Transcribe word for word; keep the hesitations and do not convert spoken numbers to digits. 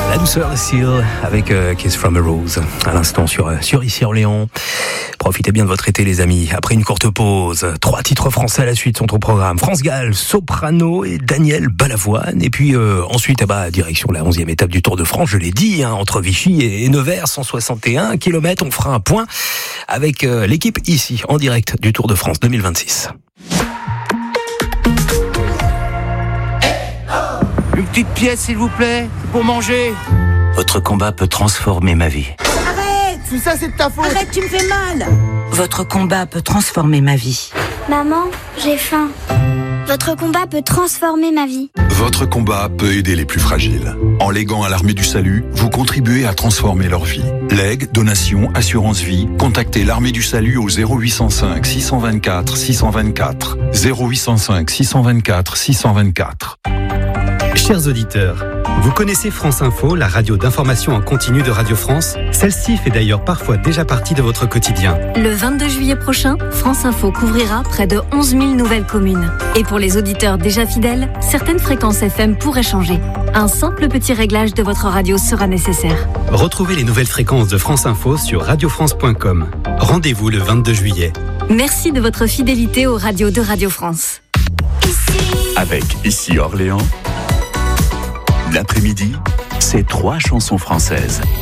La douceur de Seal avec euh, Kiss from a Rose à l'instant sur, euh, sur Ici Orléans. Profitez bien de votre été les amis. Après une courte pause, trois titres français à la suite sont au programme. France Gall, Soprano et Daniel Balavoine. Et puis euh, ensuite, eh bah, direction la onzième étape du Tour de France, je l'ai dit, hein, entre Vichy et Nevers, cent soixante et un kilomètres. On fera un point avec euh, l'équipe ici, en direct du Tour de France deux mille vingt-six. Une petite pièce, s'il vous plaît, pour manger. Votre combat peut transformer ma vie. Arrête! Tout ça, c'est de ta faute. Arrête, tu me fais mal. Votre combat peut transformer ma vie. Maman, j'ai faim. Votre combat peut transformer ma vie. Votre combat peut aider les plus fragiles. En léguant à l'Armée du Salut, vous contribuez à transformer leur vie. Legs, donations, assurance vie, contactez l'Armée du Salut au zéro huit cent cinq six cent vingt-quatre six cent vingt-quatre. zéro huit cent cinq six cent vingt-quatre six cent vingt-quatre. Chers auditeurs, vous connaissez France Info, la radio d'information en continu de Radio France? Celle-ci fait d'ailleurs parfois déjà partie de votre quotidien. Le vingt-deux juillet prochain, France Info couvrira près de onze mille nouvelles communes. Et pour les auditeurs déjà fidèles, certaines fréquences F M pourraient changer. Un simple petit réglage de votre radio sera nécessaire. Retrouvez les nouvelles fréquences de France Info sur radio france point com. Rendez-vous le vingt-deux juillet. Merci de votre fidélité aux radios de Radio France. Avec Ici Orléans, l'après-midi, c'est trois chansons françaises.